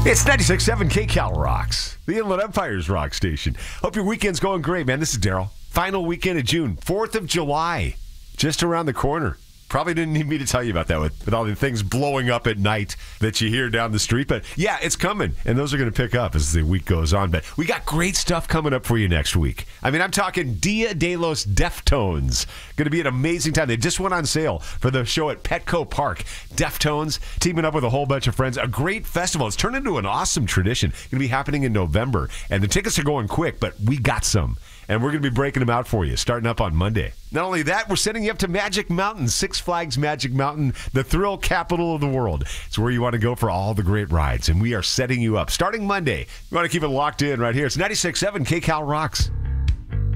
It's 96.7 KCal Rocks, the Inland Empire's rock station. Hope your weekend's going great, man. This is Daryl. Final weekend of June, 4th of July, just around the corner. Probably didn't need me to tell you about that with all the things blowing up at night that you hear down the street. But yeah, it's coming, and those are going to pick up as the week goes on. But we got great stuff coming up for you next week. I mean, I'm talking Dia de los Deftones. Going to be an amazing time. They just went on sale for the show at Petco Park. Deftones teaming up with a whole bunch of friends. A great festival. It's turned into an awesome tradition. Going to be happening in November, and the tickets are going quick, but we got some. And we're going to be breaking them out for you, starting up on Monday. Not only that, we're sending you up to Magic Mountain, Six Flags Magic Mountain, the thrill capital of the world. It's where you want to go for all the great rides, and we are setting you up starting Monday. You want to keep it locked in right here. It's 96.7 KCal Rocks.